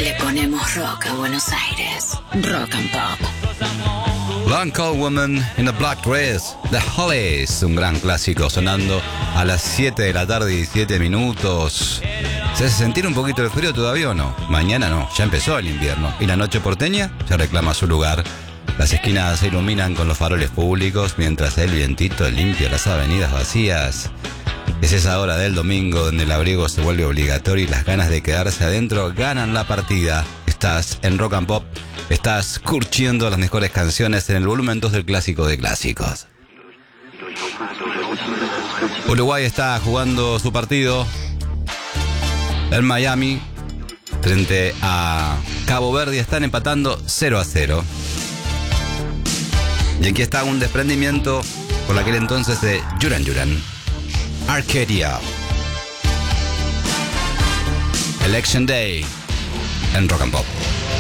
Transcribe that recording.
Le ponemos rock a Buenos Aires. Rock and Pop. Long Cold Woman in a Black Dress, The Hollies, un gran clásico sonando a las 7 de la tarde y 17 minutos. ¿Se hace sentir un poquito el frío todavía o no? Mañana no, ya empezó el invierno y la noche porteña ya reclama su lugar. Las esquinas se iluminan con los faroles públicos mientras el vientito limpia las avenidas vacías. Es esa hora del domingo donde el abrigo se vuelve obligatorio y las ganas de quedarse adentro ganan la partida. Estás en Rock and Pop, estás curtiendo las mejores canciones en el volumen 2 del clásico de clásicos. Uruguay está jugando su partido en Miami frente a Cabo Verde, están empatando 0-0. Y aquí está un desprendimiento por aquel entonces de Duran Duran, Arcadia. Election Day en Rock and Pop.